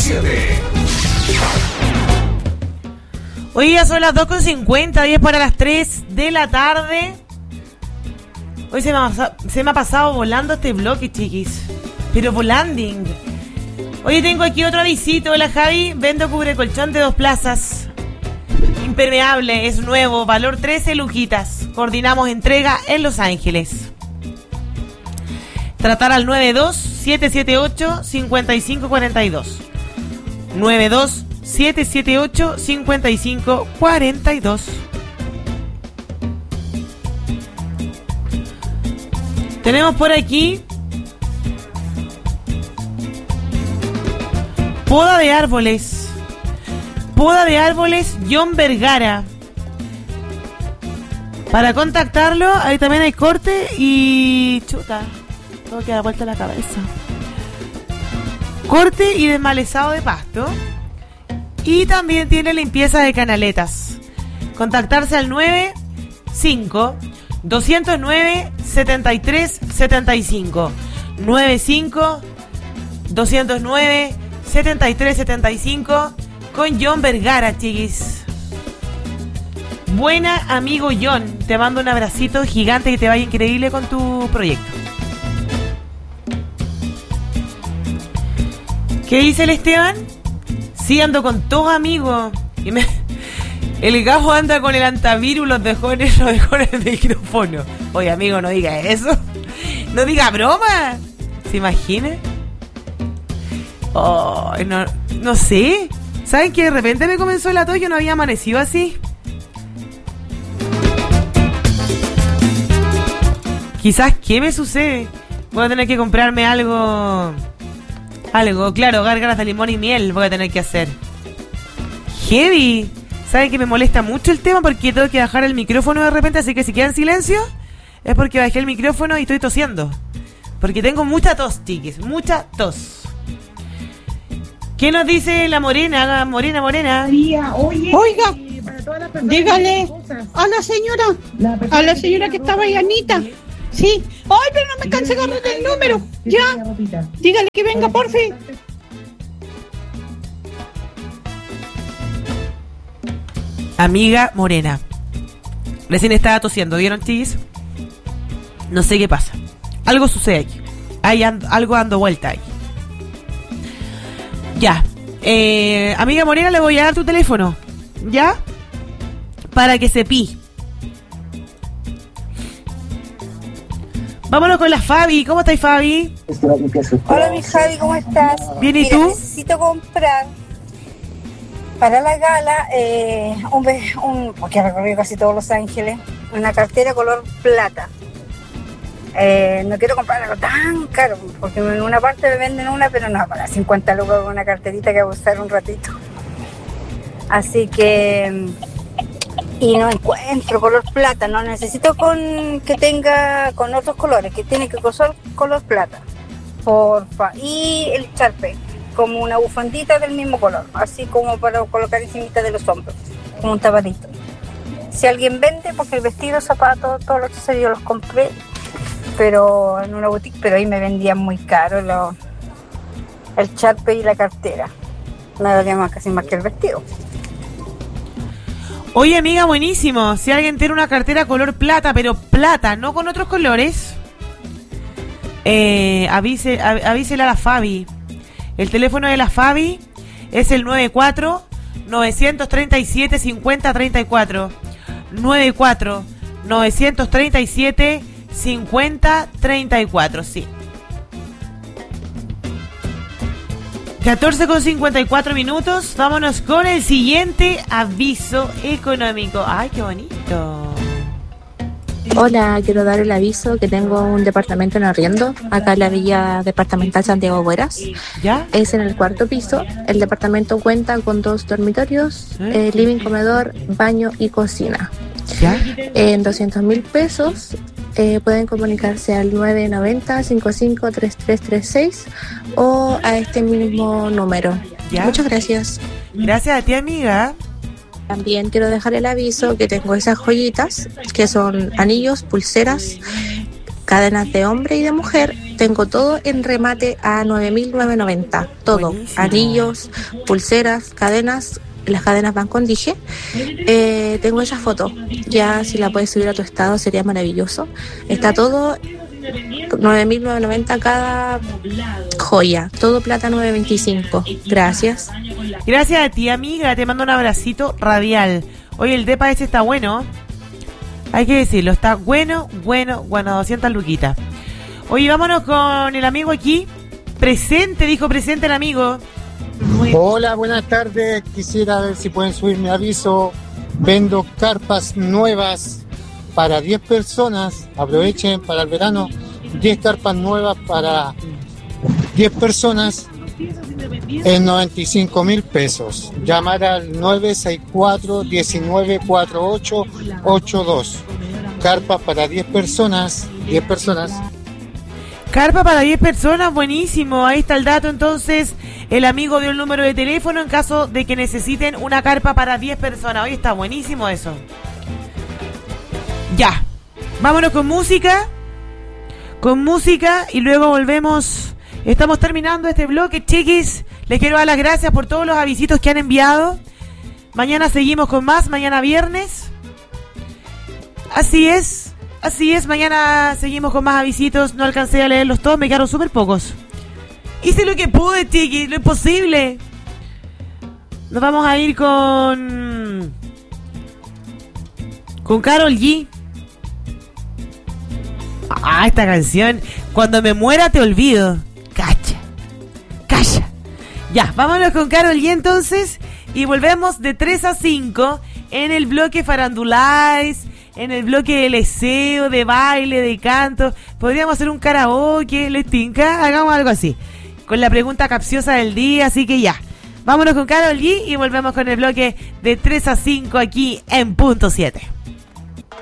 7. Hoy ya son las 2:50, 10 para las 3 de la tarde. Hoy se me ha pasado volando este bloque, chiquis. Pero volanding. Hoy tengo aquí otro avisito. Hola, Javi. Vendo cubrecolchón de 2 plazas. Impermeable, es nuevo. Valor 13 lujitas. Coordinamos entrega en Los Ángeles. Tratar al 92-778-5542. 92-778-5542. Tenemos por aquí Poda de árboles. Poda de árboles John Vergara. Para contactarlo, ahí también hay corte y... chuta, tengo que dar vuelta la cabeza. Corte y desmalezado de pasto. Y también tiene limpieza de canaletas. Contactarse al 95-209-7375. 95-209-7375 con John Vergara, chiquis. Buena, amigo John. Te mando un abracito gigante, que te vaya increíble con tu proyecto. ¿Qué dice el Esteban? Sí, ando con todos amigos. El gajo anda con el antivirus, los dejó en el micrófono. Oye, amigo, no diga eso. No diga broma. ¿Se imagina? Oh, no sé. ¿Saben que de repente me comenzó el tos? Yo no había amanecido así. Quizás, ¿qué me sucede? Voy a tener que comprarme algo, claro, gárgaras de limón y miel voy a tener que hacer. Heavy. ¿Saben que me molesta mucho el tema? Porque tengo que bajar el micrófono de repente, así que si queda en silencio es porque bajé el micrófono y estoy tosiendo. Porque tengo mucha tos, chiquis, mucha tos. ¿Qué nos dice la morena? Morena. Oiga, dígale a la señora que estaba ahí, Anita. Sí. Ay, pero no me canse de agarrar el número. Ya. Dígale que venga, por fin. Amiga morena. Recién estaba tosiendo, ¿vieron, chiquis? No sé qué pasa. Algo sucede aquí. Algo dando vuelta aquí. Ya. Amiga morena, le voy a dar tu teléfono. ¿Ya? Para que se pi. Vámonos con la Fabi. ¿Cómo estás, Fabi? Hola, mi Javi, ¿cómo estás? Bien, ¿y tú? Necesito comprar para la gala porque he recorrido casi todos Los Ángeles, una cartera color plata. No quiero comprar algo tan caro, porque en una parte me venden una, pero no, para 50 lucas con una carterita que voy a usar un ratito. Así que... y no encuentro color plata, no necesito que tenga con otros colores, que tiene que usar color plata, porfa. Y el Sharpie, como una bufandita del mismo color, así como para colocar encimita de los hombros, como un tapadito. Si alguien vende, porque el vestido, zapatos, todos los accesorios yo los compré, pero en una boutique, pero ahí me vendían muy caro el Sharpie y la cartera. Me valía casi más que el vestido. Oye, amiga, buenísimo. Si alguien tiene una cartera color plata, pero plata, no con otros colores, avísela a la Fabi. El teléfono de la Fabi es el 94-937-5034. 94-937-5034, sí. 14:54 minutos. Vámonos con el siguiente aviso económico. ¡Ay, qué bonito! Hola, quiero dar el aviso que tengo un departamento en arriendo acá en la Villa Departamental Santiago Bueras. ¿Ya? Es en el 4º piso. El departamento cuenta con 2 dormitorios, living, comedor, baño y cocina. ¿Ya? En 200.000 pesos. Pueden comunicarse al 990-553336 o a este mismo número. ¿Ya? Muchas gracias. Gracias a ti, amiga. También quiero dejar el aviso que tengo esas joyitas que son anillos, pulseras, cadenas de hombre y de mujer tengo todo en remate a 9.990. Todo. Buenísimo. Anillos, pulseras, cadenas. Las cadenas van con dije. Tengo esa foto. Ya si la puedes subir a tu estado sería maravilloso. Está todo 9.990 cada joya. Todo plata 925. Gracias. Gracias a ti, amiga. Te mando un abracito radial. Oye, el depa ese está bueno. Hay que decirlo. Está bueno. 200 luquitas. Oye, vámonos con el amigo aquí. Presente, dijo presente el amigo. Hola, buenas tardes. Quisiera ver si pueden subir mi aviso. Vendo carpas nuevas para 10 personas. Aprovechen para el verano. 10 carpas nuevas para 10 personas en 95.000 pesos. Llamar al 964-194882. Carpas para 10 personas. 10 personas. Carpa para 10 personas, buenísimo. Ahí está el dato, entonces. El amigo dio el número de teléfono en caso de que necesiten una carpa para 10 personas. Hoy está buenísimo eso. Ya. Vámonos con música. Con música y luego volvemos. Estamos terminando este bloque, chiquis. Les quiero dar las gracias por todos los avisitos que han enviado. Mañana seguimos con más, mañana viernes. Así es, mañana seguimos con más avisitos. No alcancé a leerlos todos, me quedaron súper pocos. Hice lo que pude, chiquis, lo imposible. Nos vamos a ir con Karol G. Esta canción, cuando me muera te olvido. Calla. Ya, vámonos con Karol G entonces. Y volvemos de 3 a 5 en el bloque Farandulais, en el bloque de leseo, de baile, de canto. Podríamos hacer un karaoke, ¿les tinca? Hagamos algo así, con la pregunta capciosa del día, así que ya. Vámonos con Karol G y volvemos con el bloque de 3 a 5 aquí en Punto 7.